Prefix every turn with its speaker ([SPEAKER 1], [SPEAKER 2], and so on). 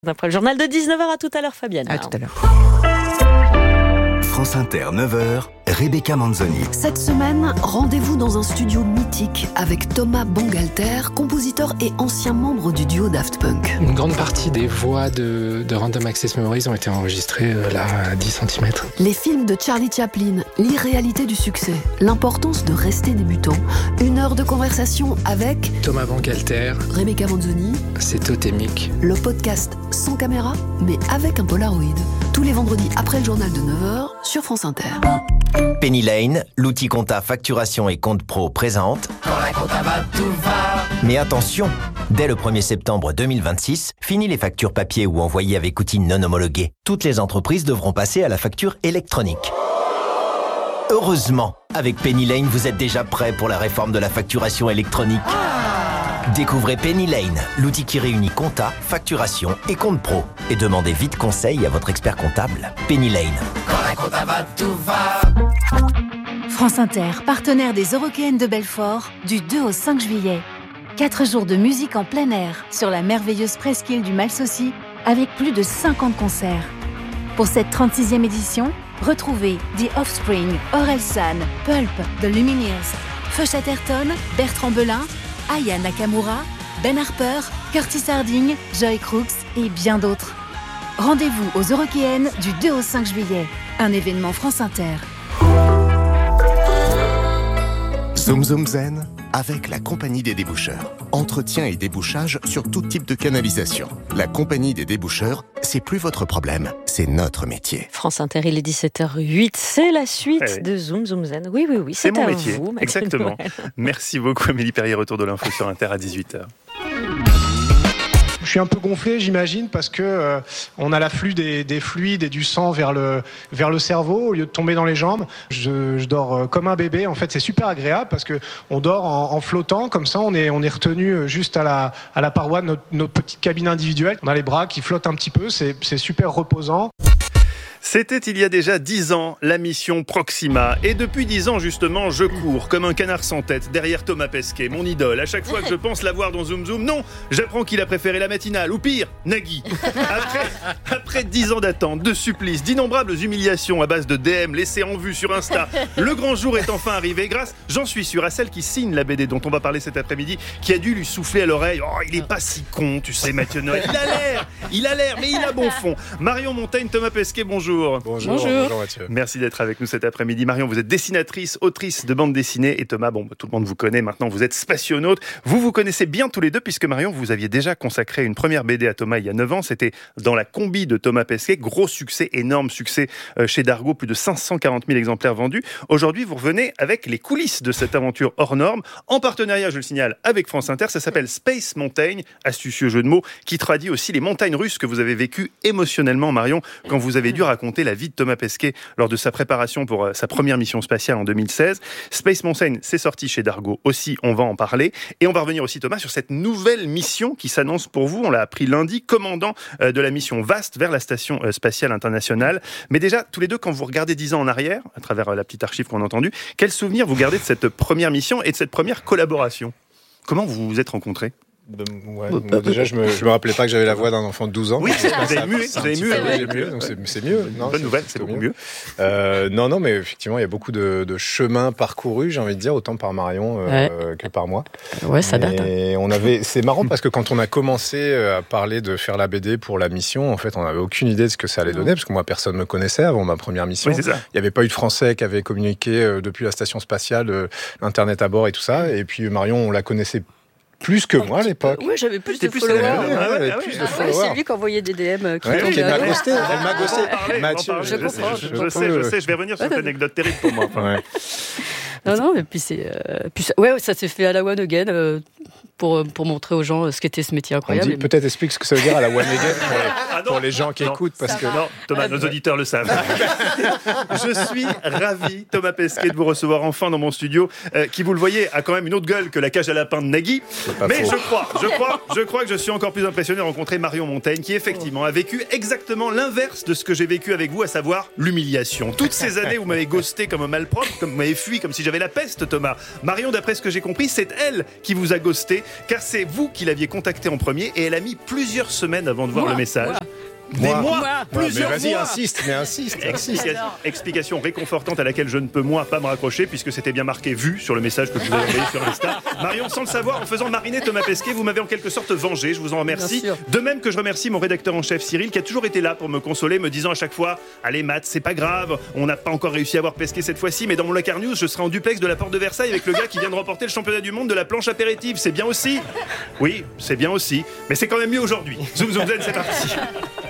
[SPEAKER 1] Après le journal de 19h, à tout à l'heure, Fabienne.
[SPEAKER 2] À tout à l'heure.
[SPEAKER 3] France Inter, 9h, Rebecca Manzoni.
[SPEAKER 4] Cette semaine, rendez-vous dans un studio mythique avec Thomas Bangalter, compositeur et ancien membre du duo Daft Punk.
[SPEAKER 5] Une grande partie des voix de Random Access Memories ont été enregistrées là à 10 cm.
[SPEAKER 4] Les films de Charlie Chaplin, l'irréalité du succès, l'importance de rester débutant, 1 heure de conversation avec
[SPEAKER 5] Thomas Bangalter,
[SPEAKER 4] Rebecca Manzoni,
[SPEAKER 5] c'est totémique.
[SPEAKER 4] Le podcast sans caméra, mais avec un Polaroid. Tous les vendredis après le journal de 9h sur France Inter.
[SPEAKER 6] Penny Lane, l'outil compta facturation et compte pro présente. Quand la compta va, tout va. Mais attention, dès le 1er septembre 2026, fini les factures papier ou envoyées avec outils non homologués. Toutes les entreprises devront passer à la facture électronique. Heureusement, avec Penny Lane, vous êtes déjà prêt pour la réforme de la facturation électronique. Découvrez Penny Lane, l'outil qui réunit compta, facturation et compte pro. Et demandez vite conseil à votre expert comptable. Penny Lane. Quand la compta va, tout va.
[SPEAKER 7] France Inter, partenaire des Eurockéennes de Belfort, du 2 au 5 juillet. 4 jours de musique en plein air sur la merveilleuse presqu'île du Malsaucy, avec plus de 50 concerts. Pour cette 36e édition, retrouvez The Offspring, Orelsan, Pulp, The Lumineers, Feu Chatterton, Bertrand Belin, Aya Nakamura, Ben Harper, Curtis Harding, Joy Crooks et bien d'autres. Rendez-vous aux Eurockéennes du 2 au 5 juillet. Un événement France Inter.
[SPEAKER 8] Zoom Zoom Zen avec la Compagnie des déboucheurs. Entretien et débouchage sur tout type de canalisation. La Compagnie des déboucheurs, c'est plus votre problème, c'est notre métier.
[SPEAKER 1] France Inter, il est 17h08, c'est la suite de Zoom Zoom Zen. Oui,
[SPEAKER 9] c'est mon
[SPEAKER 1] à
[SPEAKER 9] métier.
[SPEAKER 1] Vous,
[SPEAKER 9] exactement. Merci beaucoup Amélie Perrier, retour de l'info sur Inter à 18h.
[SPEAKER 10] Je suis un peu gonflé, j'imagine, parce que on a l'afflux des fluides et du sang vers le cerveau au lieu de tomber dans les jambes. Je dors comme un bébé. En fait, c'est super agréable parce que on dort en flottant, comme ça, on est retenu juste à la paroi de notre petite cabine individuelle. On a les bras qui flottent un petit peu, c'est super reposant.
[SPEAKER 9] C'était il y a déjà 10 ans, la mission Proxima. Et depuis 10 ans, justement, je cours comme un canard sans tête derrière Thomas Pesquet, mon idole. À chaque fois que je pense l'avoir dans Zoom Zoom, non, j'apprends qu'il a préféré la matinale, ou pire, Nagui. Après 10 ans d'attente, de supplices, d'innombrables humiliations à base de DM laissées en vue sur Insta, le grand jour est enfin arrivé grâce, j'en suis sûr, à celle qui signe la BD dont on va parler cet après-midi, qui a dû lui souffler à l'oreille. Oh, il est pas si con, tu sais, Mathieu Noël. Il a l'air, mais il a bon fond. Marion Montaigne, Thomas Pesquet, bonjour.
[SPEAKER 11] Bonjour Mathieu.
[SPEAKER 9] Merci d'être avec nous cet après-midi. Marion, vous êtes dessinatrice, autrice de bande dessinée et Thomas, tout le monde vous connaît maintenant, vous êtes spationaute. Vous connaissez bien tous les deux puisque Marion, vous aviez déjà consacré une première BD à Thomas il y a 9 ans. C'était dans la combi de Thomas Pesquet. Gros succès, énorme succès chez Dargaud, plus de 540 000 exemplaires vendus. Aujourd'hui, vous revenez avec les coulisses de cette aventure hors norme, en partenariat, je le signale, avec France Inter. Ça s'appelle Space Mountain, astucieux jeu de mots, qui traduit aussi les montagnes russes que vous avez vécues émotionnellement, Marion, quand vous avez dû raconter la vie de Thomas Pesquet lors de sa préparation pour sa première mission spatiale en 2016. Space Mountain, c'est sorti chez Dargaud aussi, on va en parler. Et on va revenir aussi, Thomas, sur cette nouvelle mission qui s'annonce pour vous. On l'a appris lundi, commandant de la mission VAST vers la Station Spatiale Internationale. Mais déjà, tous les deux, quand vous regardez 10 ans en arrière, à travers la petite archive qu'on a entendue, quel souvenir vous gardez de cette première mission et de cette première collaboration ? Comment vous vous êtes rencontrés ?
[SPEAKER 11] Déjà, je me rappelais pas que j'avais la voix d'un enfant de 12 ans.
[SPEAKER 9] Oui, vous avez mieux.
[SPEAKER 11] Donc c'est mieux. Non,
[SPEAKER 9] bonne nouvelle, c'est beaucoup mieux.
[SPEAKER 11] Non, mais effectivement, il y a beaucoup de chemins parcourus, j'ai envie de dire, autant par Marion que par moi.
[SPEAKER 1] Ouais, ça date.
[SPEAKER 11] Et c'est marrant parce que quand on a commencé à parler de faire la BD pour la mission, en fait, on n'avait aucune idée de ce que ça allait donner, parce que moi, personne me connaissait avant ma première mission.
[SPEAKER 9] Oui, c'est ça.
[SPEAKER 11] Il n'y avait pas eu de Français qui avait communiqué depuis la station spatiale, Internet à bord et tout ça. Et puis Marion, on la connaissait plus que moi à l'époque.
[SPEAKER 1] Oui, j'avais plus de followers. C'est lui qui envoyait des DM.
[SPEAKER 11] Elle m'a ghosté. Mathieu,
[SPEAKER 9] je sais, je vais revenir sur cette anecdote terrible pour moi.
[SPEAKER 1] Non, mais puis ça s'est fait à la One Again pour montrer aux gens ce qu'était ce métier incroyable.
[SPEAKER 11] Peut-être explique ce que ça veut dire à la One Again pour les gens qui écoutent. Parce que...
[SPEAKER 9] Non, Thomas, nos auditeurs le savent. Je suis ravi, Thomas Pesquet, de vous recevoir enfin dans mon studio, qui, vous le voyez, a quand même une autre gueule que la cage à lapin de Nagui. Mais je crois que je suis encore plus impressionné de rencontrer Marion Montaigne, qui effectivement a vécu exactement l'inverse de ce que j'ai vécu avec vous, à savoir l'humiliation. Toutes ces années, vous m'avez ghosté comme un malpropre, comme vous m'avez fui, comme si j'avais la peste, Thomas. Marion, d'après ce que j'ai compris, c'est elle qui vous a ghosté car c'est vous qui l'aviez contactée en premier et elle a mis plusieurs semaines avant de voir le message.
[SPEAKER 11] Moi.
[SPEAKER 9] Plusieurs
[SPEAKER 11] mais vas-y,
[SPEAKER 9] mois.
[SPEAKER 11] insiste.
[SPEAKER 9] Explication réconfortante à laquelle je ne peux moi pas me raccrocher puisque c'était bien marqué vu sur le message que je vous avez envoyé sur Insta. Marion, sans le savoir, en faisant mariner Thomas Pesquet, vous m'avez en quelque sorte vengé, je vous en remercie. De même que je remercie mon rédacteur en chef Cyril qui a toujours été là pour me consoler, me disant à chaque fois « Allez Matt, c'est pas grave, on n'a pas encore réussi à voir Pesquet cette fois-ci, mais dans mon Locar News, je serai en duplex de la Porte de Versailles avec le gars qui vient de remporter le championnat du monde de la planche apéritive, c'est bien aussi ?» Oui, c'est bien aussi, mais c'est quand même mieux aujourd'hui. Zoom Zoom Zen, c'est parti.